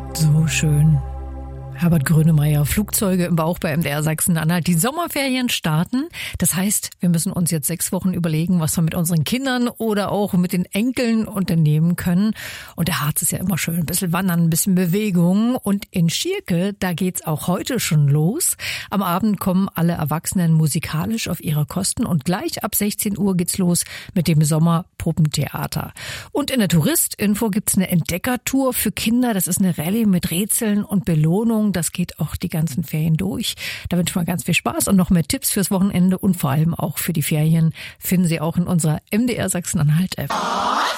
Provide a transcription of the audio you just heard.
So schön. Herbert Grönemeyer, Flugzeuge im Bauch bei MDR Sachsen-Anhalt. Die Sommerferien starten. Das heißt, wir müssen uns jetzt 6 Wochen überlegen, was wir mit unseren Kindern oder auch mit den Enkeln unternehmen können. Und der Harz ist ja immer schön. Ein bisschen wandern, ein bisschen Bewegung. Und in Schierke, da geht's auch heute schon los. Am Abend kommen alle Erwachsenen musikalisch auf ihre Kosten. Und gleich ab 16 Uhr geht's los mit dem Sommerpuppentheater. Und in der Touristinfo gibt's eine Entdeckertour für Kinder. Das ist eine Rallye mit Rätseln und Belohnungen. Das geht auch die ganzen Ferien durch. Da wünsche ich mal ganz viel Spaß und noch mehr Tipps fürs Wochenende und vor allem auch für die Ferien finden Sie auch in unserer MDR Sachsen-Anhalt-App.